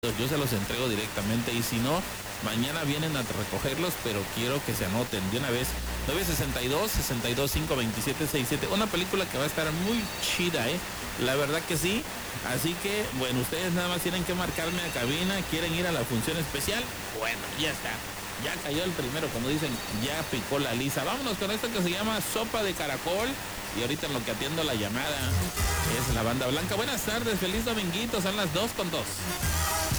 yo se los entrego directamente y si no, mañana vienen a recogerlos, pero quiero que se anoten de una vez. 962-625-2767, una película que va a estar muy chida, la verdad que sí. Así que, bueno, ustedes nada más tienen que marcarme a cabina. ¿Quieren ir a la función especial? Bueno, ya está. Ya cayó el primero, cuando dicen, ya picó la lisa. Vámonos con esto que se llama Sopa de Caracol. Y ahorita en lo que atiendo la llamada es la Banda Blanca. Buenas tardes, feliz dominguito, son las 2:02.